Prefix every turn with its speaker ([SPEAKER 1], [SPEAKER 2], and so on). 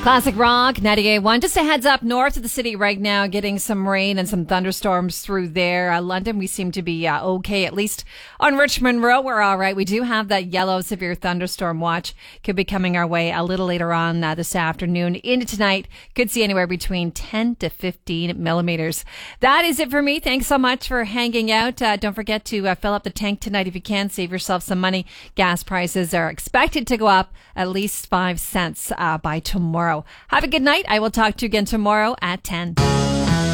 [SPEAKER 1] Classic Rock, 98.1. Just a heads up, north of the city right now, getting some rain and some thunderstorms through there. London, we seem to be okay, at least on Richmond Road. We're all right. We do have that yellow severe thunderstorm watch. Could be coming our way a little later on this afternoon into tonight. Could see anywhere between 10 to 15 millimeters. That is it for me. Thanks so much for hanging out. Don't forget to fill up the tank tonight if you can. Save yourself some money. Gas prices are expected to go up at least 5 cents by tomorrow. Have a good night. I will talk to you again tomorrow at 10.